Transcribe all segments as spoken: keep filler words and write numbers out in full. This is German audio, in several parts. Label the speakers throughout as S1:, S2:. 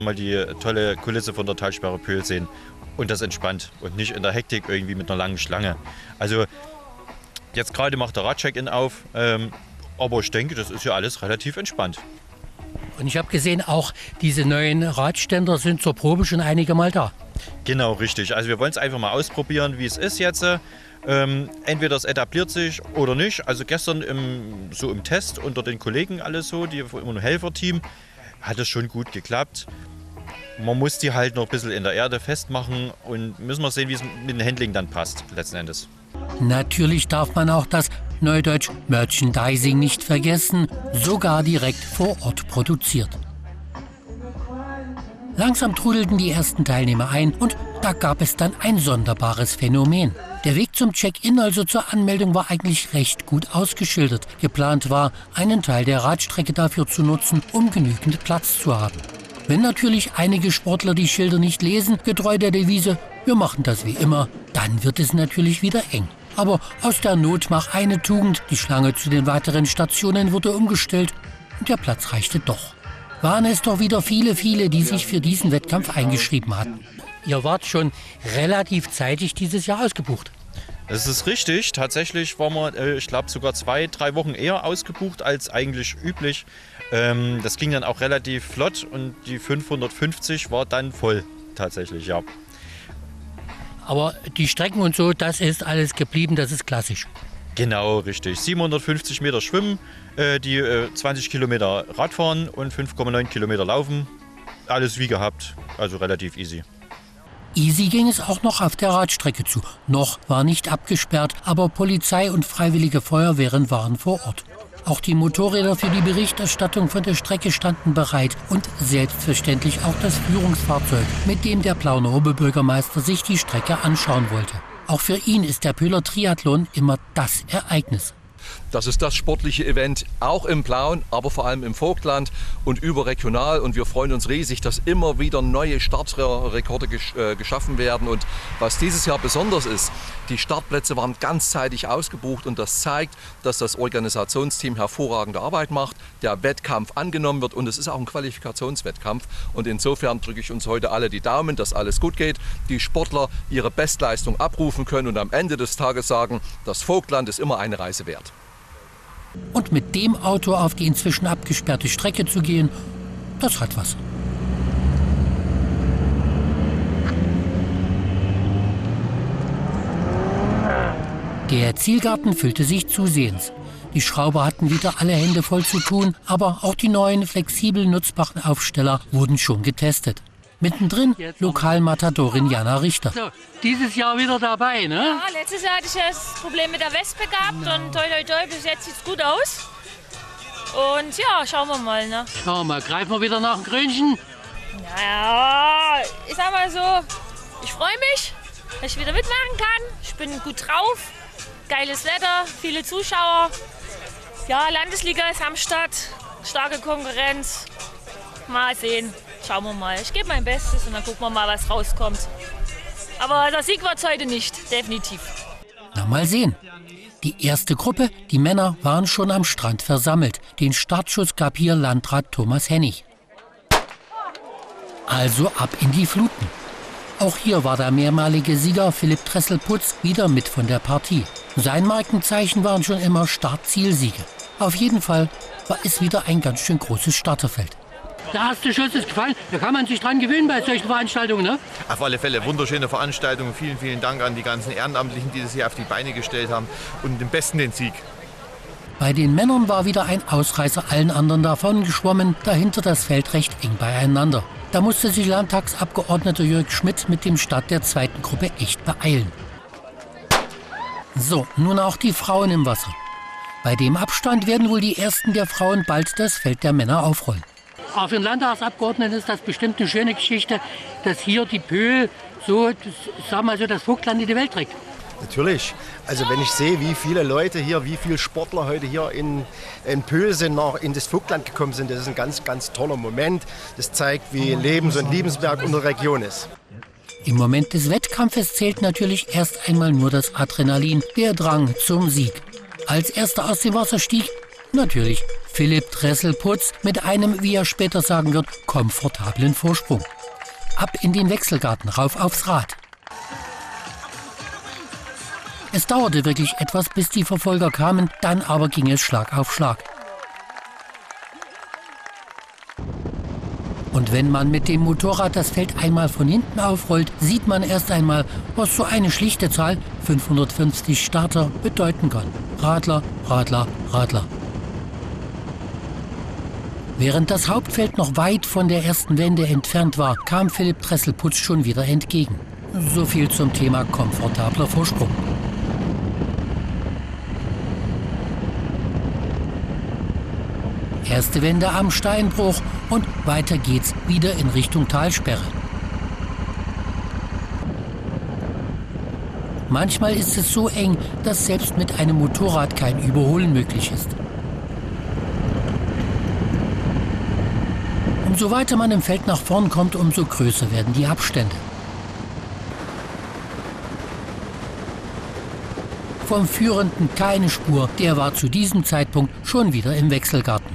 S1: Mal die tolle Kulisse von der Talsperre Pöhl sehen und das entspannt und nicht in der Hektik irgendwie mit einer langen Schlange. Also jetzt gerade macht der Radcheck-in auf, ähm, aber ich denke, das ist ja alles relativ entspannt.
S2: Und ich habe gesehen, auch diese neuen Radständer sind zur Probe schon einige Mal da.
S1: Genau, richtig. Also wir wollen es einfach mal ausprobieren, wie es ist jetzt. Ähm, entweder es etabliert sich oder nicht. Also gestern im, so im Test unter den Kollegen alles so, die immer ein Helferteam, hat es schon gut geklappt. Man muss die halt noch ein bisschen in der Erde festmachen und müssen wir sehen, wie es mit dem Handling dann passt, letzten Endes.
S2: Natürlich darf man auch das Neudeutsch Merchandising nicht vergessen, sogar direkt vor Ort produziert. Langsam trudelten die ersten Teilnehmer ein und da gab es dann ein sonderbares Phänomen. Der Weg zum Check-in, also zur Anmeldung, war eigentlich recht gut ausgeschildert. Geplant war, einen Teil der Radstrecke dafür zu nutzen, um genügend Platz zu haben. Wenn natürlich einige Sportler die Schilder nicht lesen, getreu der Devise, wir machen das wie immer, dann wird es natürlich wieder eng. Aber aus der Not mach eine Tugend, die Schlange zu den weiteren Stationen wurde umgestellt und der Platz reichte doch. Waren es doch wieder viele, viele, die sich für diesen Wettkampf eingeschrieben hatten. Ihr wart schon relativ zeitig dieses Jahr ausgebucht.
S1: Das ist richtig. Tatsächlich waren wir, ich glaube, sogar zwei, drei Wochen eher ausgebucht als eigentlich üblich. Das ging dann auch relativ flott und die fünfhundertfünfzig war dann voll, tatsächlich, ja.
S2: Aber die Strecken und so, das ist alles geblieben, das ist klassisch.
S1: Genau, richtig. siebenhundertfünfzig Meter schwimmen, die zwanzig Kilometer Radfahren und fünf Komma neun Kilometer laufen. Alles wie gehabt, also relativ easy.
S2: Easy ging es auch noch auf der Radstrecke zu. Noch war nicht abgesperrt, aber Polizei und freiwillige Feuerwehren waren vor Ort. Auch die Motorräder für die Berichterstattung von der Strecke standen bereit und selbstverständlich auch das Führungsfahrzeug, mit dem der Plauner Oberbürgermeister sich die Strecke anschauen wollte. Auch für ihn ist der Pöhler Triathlon immer das Ereignis.
S3: Das ist das sportliche Event, auch im Plauen, aber vor allem im Vogtland und überregional. Und wir freuen uns riesig, dass immer wieder neue Startrekorde gesch äh, geschaffen werden. Und was dieses Jahr besonders ist, die Startplätze waren ganzzeitig ausgebucht. Und das zeigt, dass das Organisationsteam hervorragende Arbeit macht, der Wettkampf angenommen wird. Und es ist auch ein Qualifikationswettkampf. Und insofern drücke ich uns heute alle die Daumen, dass alles gut geht, die Sportler ihre Bestleistung abrufen können und am Ende des Tages sagen, das Vogtland ist immer eine Reise wert.
S2: Und mit dem Auto auf die inzwischen abgesperrte Strecke zu gehen, das hat was. Der Zielgarten füllte sich zusehends. Die Schrauber hatten wieder alle Hände voll zu tun, aber auch die neuen flexibel nutzbaren Aufsteller wurden schon getestet. Mittendrin Lokalmatadorin Jana Richter.
S4: So, dieses Jahr wieder dabei, ne?
S5: Ja, letztes Jahr hatte ich ja das Problem mit der Wespe gehabt und toi toi toi, bis jetzt sieht's gut aus. Und ja, schauen wir mal, ne?
S4: Schauen wir mal, greifen wir wieder nach dem Grünchen?
S5: Naja, ich sag mal so, ich freue mich, dass ich wieder mitmachen kann. Ich bin gut drauf, geiles Wetter, viele Zuschauer. Ja, Landesliga ist am Start, starke Konkurrenz. Mal sehen. Schauen wir mal. Ich gebe mein Bestes und dann gucken wir mal, was rauskommt. Aber der Sieg wird es heute nicht, definitiv.
S2: Na, mal sehen. Die erste Gruppe, die Männer, waren schon am Strand versammelt. Den Startschuss gab hier Landrat Thomas Hennig. Also ab in die Fluten. Auch hier war der mehrmalige Sieger Philipp Dresselputz wieder mit von der Partie. Sein Markenzeichen waren schon immer Start-Zielsiege. Auf jeden Fall war es wieder ein ganz schön großes Starterfeld.
S4: Der erste Schuss ist gefallen. Da kann man sich dran gewöhnen bei solchen Veranstaltungen, ne?
S6: Auf alle Fälle wunderschöne Veranstaltung. Vielen, vielen Dank an die ganzen Ehrenamtlichen, die das hier auf die Beine gestellt haben. Und dem Besten den Sieg.
S2: Bei den Männern war wieder ein Ausreißer allen anderen davon geschwommen. Dahinter das Feld recht eng beieinander. Da musste sich Landtagsabgeordneter Jörg Schmidt mit dem Start der zweiten Gruppe echt beeilen. So, nun auch die Frauen im Wasser. Bei dem Abstand werden wohl die ersten der Frauen bald das Feld der Männer aufrollen.
S4: Aber für einen Landtagsabgeordneten ist das bestimmt eine schöne Geschichte, dass hier die Pöhl so, das, sag mal so, das Vogtland in die Welt trägt.
S7: Natürlich. Also wenn ich sehe, wie viele Leute hier, wie viele Sportler heute hier in, in Pöhl sind, nach, in das Vogtland gekommen sind, das ist ein ganz, ganz toller Moment. Das zeigt, wie lebens- und liebenswert unsere Region ist.
S2: Im Moment des Wettkampfes zählt natürlich erst einmal nur das Adrenalin, der Drang zum Sieg. Als Erster aus dem Wasser stieg Natürlich Philipp Dressel-Putz mit einem, wie er später sagen wird, komfortablen Vorsprung. Ab in den Wechselgarten, rauf aufs Rad. Es dauerte wirklich etwas, bis die Verfolger kamen, dann aber ging es Schlag auf Schlag. Und wenn man mit dem Motorrad das Feld einmal von hinten aufrollt, sieht man erst einmal, was so eine schlichte Zahl, fünfhundertfünfzig Starter, bedeuten kann. Radler, Radler, Radler. Während das Hauptfeld noch weit von der ersten Wende entfernt war, kam Philipp Dressel-Putz schon wieder entgegen. So viel zum Thema komfortabler Vorsprung. Erste Wende am Steinbruch und weiter geht's wieder in Richtung Talsperre. Manchmal ist es so eng, dass selbst mit einem Motorrad kein Überholen möglich ist. Umso weiter man im Feld nach vorn kommt, umso größer werden die Abstände. Vom Führenden keine Spur, der war zu diesem Zeitpunkt schon wieder im Wechselgarten.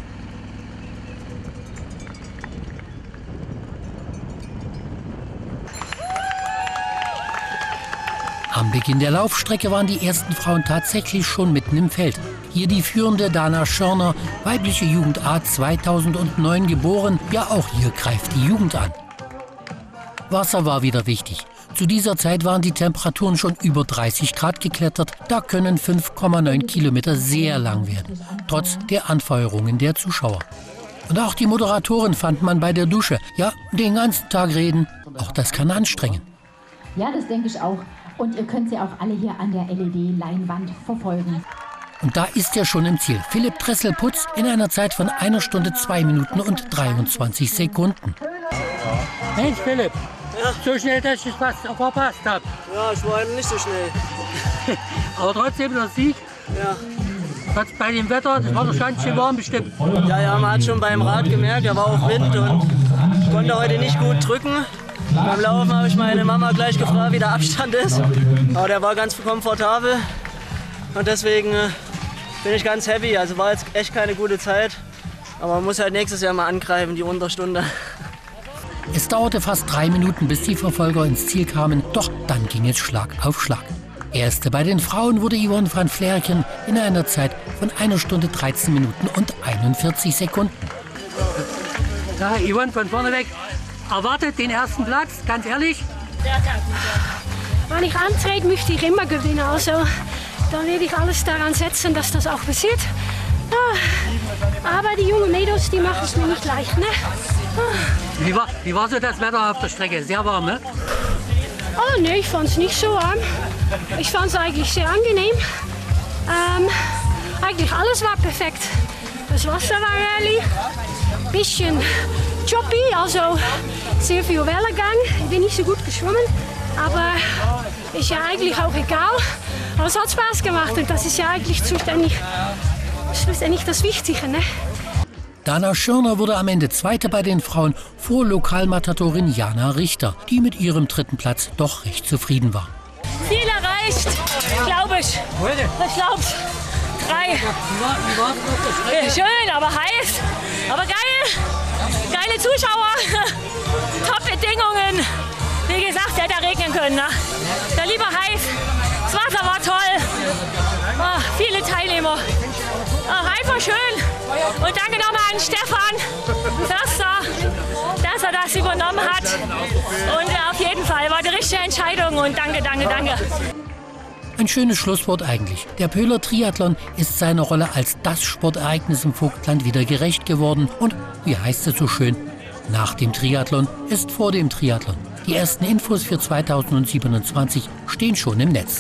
S2: Am Beginn der Laufstrecke waren die ersten Frauen tatsächlich schon mitten im Feld. Hier die führende Dana Schörner, weibliche Jugend A zweitausendneun geboren. Ja, auch hier greift die Jugend an. Wasser war wieder wichtig. Zu dieser Zeit waren die Temperaturen schon über dreißig Grad geklettert. Da können fünf Komma neun Kilometer sehr lang werden, trotz der Anfeuerungen der Zuschauer. Und auch die Moderatorin fand man bei der Dusche. Ja, den ganzen Tag reden, auch das kann anstrengen.
S8: Ja, das denke ich auch. Und ihr könnt sie auch alle hier an der L E D-Leinwand verfolgen.
S2: Und da ist er schon im Ziel. Philipp Dressel-Putz in einer Zeit von einer Stunde, zwei Minuten und dreiundzwanzig Sekunden.
S4: Mensch, Philipp, ja. So schnell, dass ich es fast verpasst habe.
S9: Ja, ich war nicht so schnell.
S4: Aber trotzdem der Sieg.
S9: Ja.
S4: Trotz bei dem Wetter, das war doch ganz schön warm bestimmt.
S9: Ja, ja, man hat schon beim Rad gemerkt, da war auch Wind und ich konnte heute nicht gut drücken. Beim Laufen habe ich meine Mama gleich gefragt, wie der Abstand ist. Aber der war ganz komfortabel und deswegen bin ich ganz happy. Also war jetzt echt keine gute Zeit, aber man muss halt nächstes Jahr mal angreifen, die Unterstunde.
S2: Es dauerte fast drei Minuten, bis die Verfolger ins Ziel kamen, doch dann ging es Schlag auf Schlag. Erste bei den Frauen wurde Yvonne van Vlerken in einer Zeit von einer Stunde, dreizehn Minuten und einundvierzig Sekunden.
S4: Ja, Yvonne von vorne weg. Erwartet den ersten Platz, ganz ehrlich?
S10: Wenn ich antrete, möchte ich immer gewinnen. Also da werde ich alles daran setzen, dass das auch passiert. Aber die jungen Mädels, die machen es mir nicht leicht. Ne?
S4: Wie war, wie war so das Wetter auf der Strecke? Sehr warm, ne?
S10: Oh ne, ich fand es nicht so warm. Ich fand es eigentlich sehr angenehm. Ähm, eigentlich alles war perfekt. Das Wasser war ehrlich, ein bisschen choppy, also sehr viel Wellengang. Ich bin nicht so gut geschwommen, aber ist ja eigentlich auch egal. Aber es hat Spaß gemacht und das ist ja eigentlich zuständig, schlussendlich das Wichtige. Ne?
S2: Dana Schörner wurde am Ende Zweite bei den Frauen vor Lokalmatadorin Jana Richter, die mit ihrem dritten Platz doch recht zufrieden war.
S5: Ziel erreicht, glaube ich. Ich glaube drei. Schön, aber heiß. Aber geil. Geile Zuschauer. Top-Bedingungen. Wie gesagt, hätte regnen können. Ne? Der lieber heiß. Das Wasser war toll. Oh, viele Teilnehmer. Oh, einfach schön. Und danke nochmal an Stefan Förster, dass er das übernommen hat. Und auf jeden Fall war die richtige Entscheidung. Und danke, danke, danke.
S2: Ein schönes Schlusswort eigentlich. Der Pöhler Triathlon ist seiner Rolle als das Sportereignis im Vogtland wieder gerecht geworden. Und wie heißt es so schön, nach dem Triathlon ist vor dem Triathlon. Die ersten Infos für zweitausendsiebenundzwanzig stehen schon im Netz.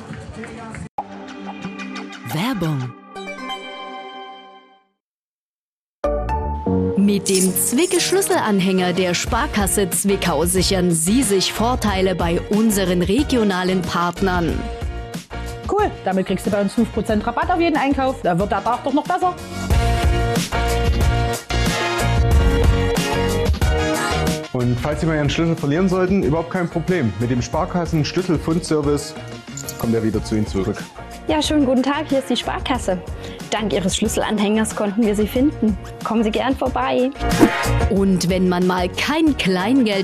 S11: Werbung. Mit dem Zwicke-Schlüsselanhänger der Sparkasse Zwickau sichern Sie sich Vorteile bei unseren regionalen Partnern.
S12: Cool, damit kriegst du bei uns fünf Prozent Rabatt auf jeden Einkauf. Da wird der Tag doch noch besser.
S13: Und falls Sie mal Ihren Schlüssel verlieren sollten, überhaupt kein Problem. Mit dem Sparkassen-Schlüssel-Fundservice kommt er wieder zu Ihnen zurück.
S14: Ja, schönen guten Tag, hier ist die Sparkasse. Dank Ihres Schlüsselanhängers konnten wir Sie finden. Kommen Sie gern vorbei.
S11: Und wenn man mal kein Kleingeld